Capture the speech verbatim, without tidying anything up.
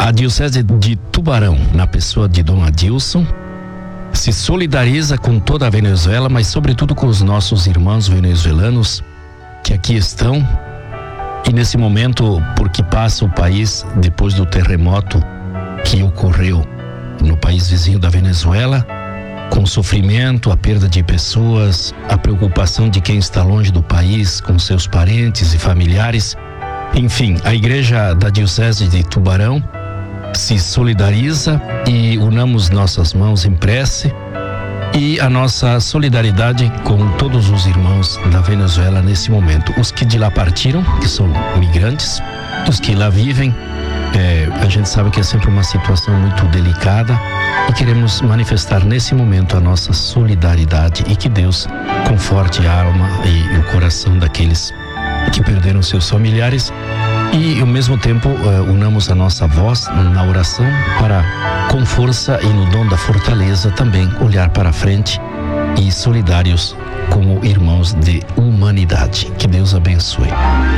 A Diocese de Tubarão, na pessoa de Dom Adilson, se solidariza com toda a Venezuela, mas sobretudo com os nossos irmãos venezuelanos que aqui estão. E nesse momento, porque passa o país depois do terremoto que ocorreu no país vizinho da Venezuela, com o sofrimento, a perda de pessoas, a preocupação de quem está longe do país, com seus parentes e familiares. Enfim, a Igreja da Diocese de Tubarão se solidariza e unamos nossas mãos em prece e a nossa solidariedade com todos os irmãos da Venezuela nesse momento. Os que de lá partiram, que são migrantes, os que lá vivem, é, a gente sabe que é sempre uma situação muito delicada e queremos manifestar nesse momento a nossa solidariedade e que Deus conforte a alma e o coração daqueles que perderam seus familiares. E ao mesmo tempo uh, unamos a nossa voz na oração para, com força e no dom da fortaleza, também olhar para a frente e solidários como irmãos de humanidade. Que Deus abençoe.